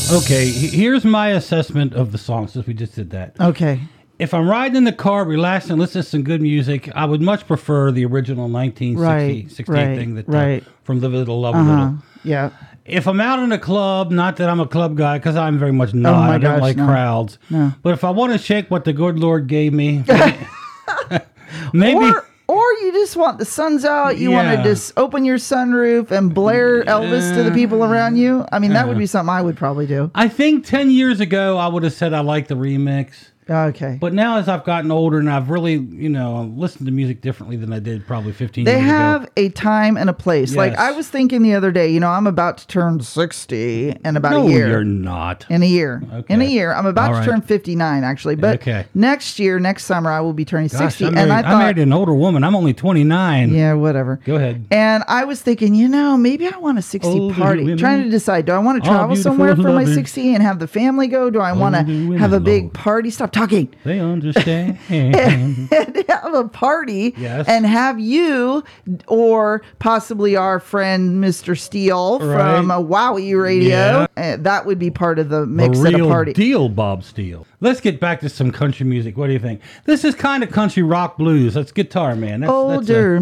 Okay, here's my assessment of the song since we just did that. Okay. If I'm riding in the car, relaxing, listening to some good music, I would much prefer the original 1968 thing that from Live a Little, Love a Little. Yeah. If I'm out in a club, not that I'm a club guy, because I'm very much not. I don't like crowds. No. But if I want to shake what the good Lord gave me, maybe... Or you just want the sun's out, you want to just open your sunroof and blare Elvis to the people around you. I mean, that would be something I would probably do. I think 10 years ago, I would have said I like the remix. Okay. But now as I've gotten older and I've really, listened to music differently than I did probably 15 years ago. They have a time and a place. Yes. Like I was thinking the other day, I'm about to turn 60 in about a year. No, you're not. In a year. Okay. In a year. I'm about to turn 59 actually. But next summer, I will be turning 60. I married an older woman. I'm only 29. Yeah, whatever. Go ahead. And I was thinking, maybe I want a 60 party. Trying to decide, do I want to travel somewhere for my 60 and have the family go? Do I want to have a big party? Stop talking. They understand. and have a party and have you or possibly our friend Mr. Steele from Wowie Radio. That would be part of the mix at a party. Deal, Bob Steele. Let's get back to some country music. What do you think? This is kind of country rock blues. That's Guitar Man. That's older